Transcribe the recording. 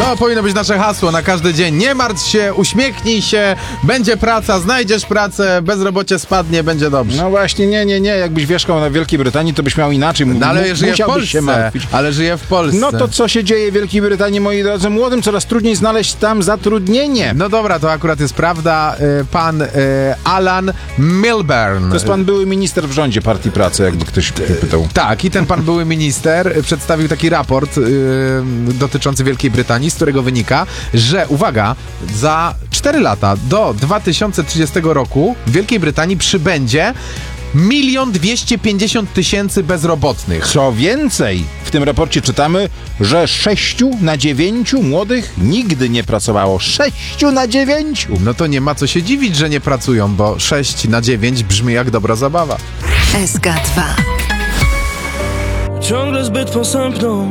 To powinno być nasze hasło na każdy dzień. Nie martw się, uśmiechnij się, będzie praca, znajdziesz pracę, bezrobocie spadnie, będzie dobrze. No właśnie, nie. Jakbyś wieszkał na Wielkiej Brytanii, to byś miał inaczej. No, ale żyje w Musiałbyś się Polsce. martwić. Ale żyje w Polsce. No to co się dzieje w Wielkiej Brytanii, moi drodzy? Młodym coraz trudniej znaleźć tam zatrudnienie. No dobra, to akurat jest prawda. Pan Alan Milburn. To jest pan były minister w rządzie Partii Pracy, jakby ktoś pytał. Tak, i ten pan były minister przedstawił taki raport dotyczący Wielkiej Brytanii, z którego wynika, że, uwaga, za 4 lata do 2030 roku w Wielkiej Brytanii przybędzie 1 250 000 bezrobotnych. Co więcej, w tym raporcie czytamy, że 6 na 9 młodych nigdy nie pracowało. 6 na 9! No to nie ma co się dziwić, że nie pracują, bo 6 na 9 brzmi jak dobra zabawa. SK2. Ciągle zbyt posępną